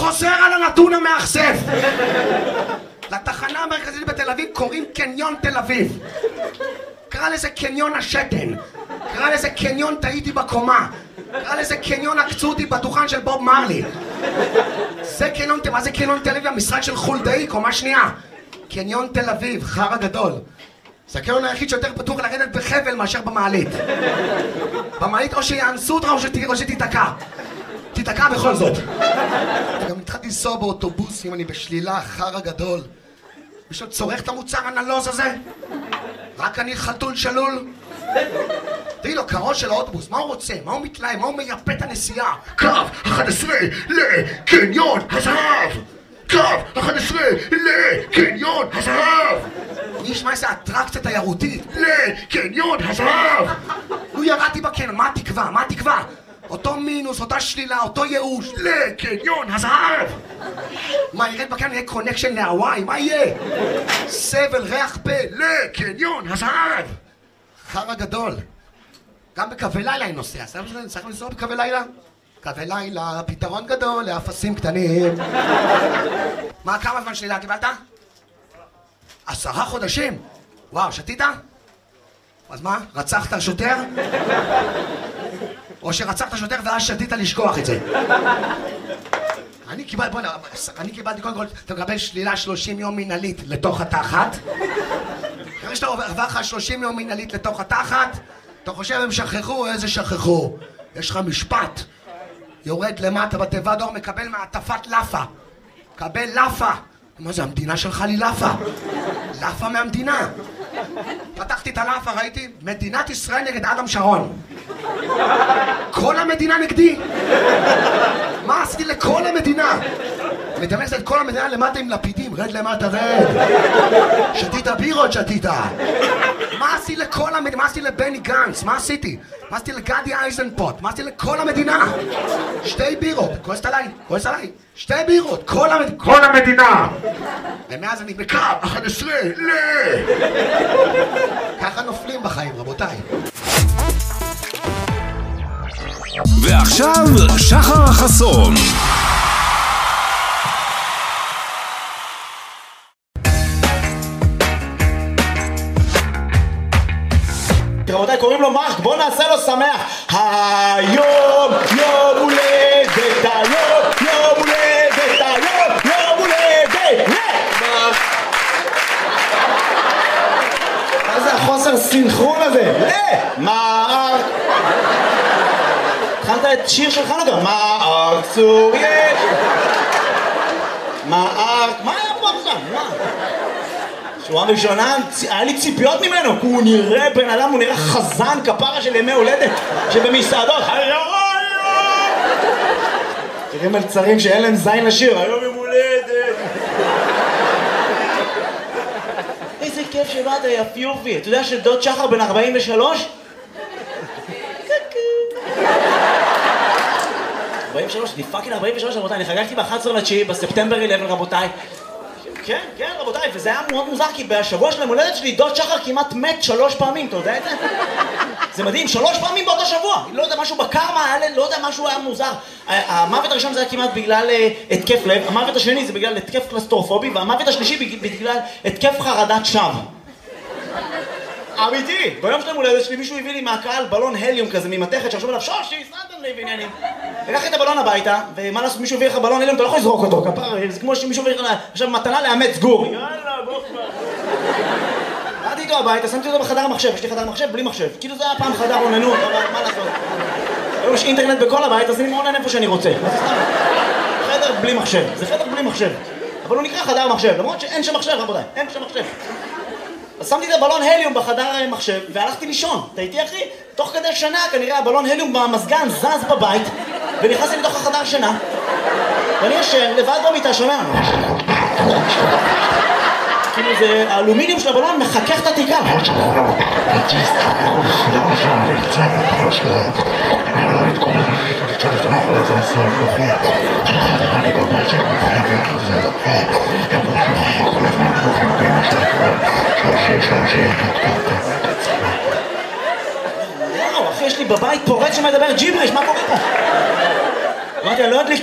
חוזר על הנתון המאכזב. לתחנה המרכזית בתל אביב קוראים קניון תל אביב. קרא לזה קניון השתן. קרא לזה קניון טעיתי בקומה. קרא לזה קניון עקצו אותי בדוכן של בוב מרלי. זה קניון, מה זה קניון תל אביב? המשרד של חולדאי, קומה שנייה. קניון תל אביב, חרא גדול. זה הקניון היחיד שיותר פתוח לרדת בחבל מאשר במעלית. במעלית או שיאנסו אותך או שתיתקע. תיתקע בכל זאת. גם התחלתי לנסוע באוטובוסים, אני בשלילה, חרא גדול. מישהו צורך את המוצר הנלוז הזה? רק אני חתול שלול? תראי לו, קרון של האוטובוס, מה הוא רוצה? מה הוא מתלהם? מה הוא מייפה את הנסיעה? קו 11 לקניון הזהב! קו 11 לקניון הזהב! מי ישמע איזה אטרקציה תיירותית? לקניון הזהב! נו ירדתי בקניון, מה התקווה? מה התקווה? אותו מינוס, אותה שלילה, אותו ייאוש, לקניון הזהב! מה, ירד בקניון יהיה קונקשן להוואי? מה יהיה? סבל, ריח פה, לקניון הזהב! חרא גדול. גם בקווי לילה אני נוסע. צריך לנסוע בקווי לילה? קווי לילה, פתרון גדול לאפסים קטנים. מה, כמה זמן שלילה קיבלת? 10 חודשים? וואו, שתית? אז מה, רצחת שוטר? או שרצחת שוטר ואז שתית לשכוח את זה? אני קיבלתי קודם כל, אתה מקבל שלילה 30 יום מנהלית לתוך התחת. אחרי שאתה עובר לך 30 יום מנהלית לתוך התחת, אתה חושב הם שכחו, איזה שכחו? יש לך משפט. יורד למטה בתיבת דואר, מקבל מעטפת לאפה. קבל לאפה. מה זה, המדינה שלך לי לאפה? לאפה מהמדינה. פתחתי את הלאפה, ראיתי? מדינת ישראל נגד אדם שרון. כל המדינה נגדי. מה עשיתי לכל המדינה? מדמיין את כל המדינה למטה עם לפידים, רד למטה, רד. שתית בירות, שתית. מה עשיתי לכל המדינה? מה עשיתי לבני גנץ? מה עשיתי? מה עשיתי לגדי אייזנפוט? מה עשיתי לכל המדינה? 2 בירות, כועסת עליי. 2 בירות, כל המדינה. ומאז אני בקו 11 ככה נופלים בחיים, רבותיי. ועכשיו שחר חסון. רבותיי, קוראים לו מרק, בוא נעשה לו שמח. היום יום הולדת, יום הולדת. מה זה החוסר סינכרון הזה? מרק. התחלת את שיר של חנוכה. מרק צור יש. מרק, מה היה פה עכשיו? שורה ראשונה, היה לי ציפיות ממנו, כי הוא נראה בן אדם, הוא נראה חזן כפרה של ימי הולדת שבמסעדות. תראה מלצרים שאין להם זין לשיר, היום יום הולדת. איזה כיף שבאת יפיופי. אתה יודע שדוד שחר בן 43? 43, אני פאקינג 43 רבותיי, אני חגגתי ב-11/9 בספטמבר 11 רבותיי. כן, רבותיי, וזה היה מאוד מוזר, כי בשבוע של המולדת שלי דוד שחר כמעט מת 3 פעמים, אתה יודע את זה? זה מדהים, 3 פעמים באותו שבוע. לא יודע, משהו בקרמה, לא יודע, משהו היה מוזר. המוות הראשון זה היה כמעט בגלל התקף לב, המוות השני זה בגלל התקף קלסטרופובי, והמוות השלישי בגלל התקף חרדת שווא. אמיתי, ביום של המולדת שלי מישהו הביא לי מהקהל בלון הליום כזה ממתכת שעכשיו עליו שושי, סנטן לי ועניינים. לקחתי את הבלון הביתה, ומה לעשות, מישהו הביא לך בלון הליום, אתה לא יכול לזרוק אותו, כפר, זה כמו שמישהו הביא לך עכשיו מתנה לאמץ גור. יאללה, בוא כבר. באתי איתו הביתה, שמתי אותו בחדר המחשב, יש לי חדר מחשב בלי מחשב. כאילו זה היה פעם חדר עוננות, אבל מה לעשות? היום יש אינטרנט בכל הבית, אז אני מעונן איפה שאני רוצה. חדר בלי מחשב, זה חדר בלי מחשב. אבל הוא נקרא חדר מחשב, למרות שאין שם מחשב, רבותיי, אין שם מחשב. אז שמתי את הבלון הליום בחדר מחשב והלכתי לישון. אתה איתי אחי? תוך כדי שנה כנראה הבלון הליום במזגן זז בבית ונכנסתי לתוך החדר שינה ואני ישן לבד במיטה שומע כאילו זה האלומיניום של הבלון מחכך את התקרה. וואו, אחי, יש לי בבית פורץ שמדבר ג'יבריש, מה קורה פה? אמרתי, אני לא אדליק